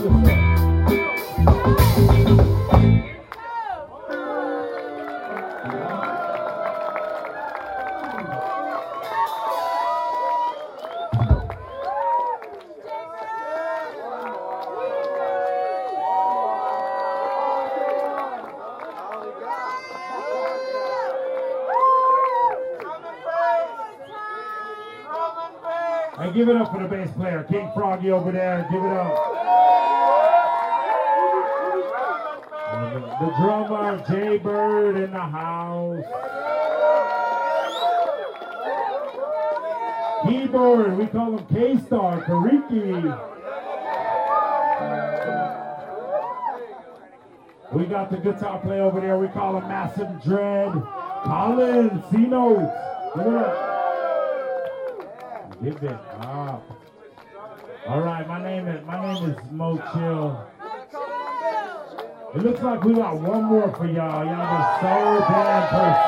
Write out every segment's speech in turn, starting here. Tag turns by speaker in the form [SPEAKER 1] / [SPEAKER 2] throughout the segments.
[SPEAKER 1] Hey, give it up for the bass player, King Froggy over there. Give it up. The drummer, Jay Bird in the house. Keyboard, we call him K-Star, Kariki. We got the guitar player over there, we call him Massive Dread. Colin, C-Notes. Give it up. Give it up. All right, my name is Mo Chill. It looks like we got one more for y'all. Y'all are so damn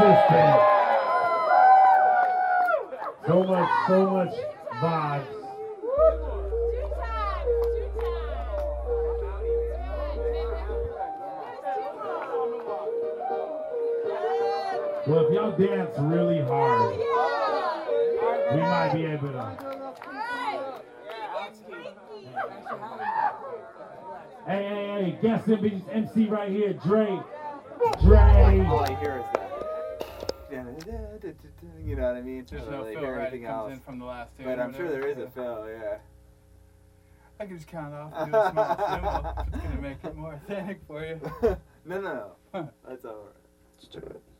[SPEAKER 1] persistent. So much vibes. Well, if y'all dance really hard, we might be able to. Hey, guest MC right here, Dre.
[SPEAKER 2] All I hear is that. You know what I mean?
[SPEAKER 3] There's no
[SPEAKER 2] really
[SPEAKER 3] fill,
[SPEAKER 2] hear
[SPEAKER 3] right? It
[SPEAKER 2] anything
[SPEAKER 3] comes
[SPEAKER 2] else.
[SPEAKER 3] in from the last two.
[SPEAKER 2] But I'm sure there is a fill, yeah.
[SPEAKER 3] I can just count off and do a small cymbal. It's going to make it more authentic for you.
[SPEAKER 2] No. That's all right.
[SPEAKER 4] Let's do it.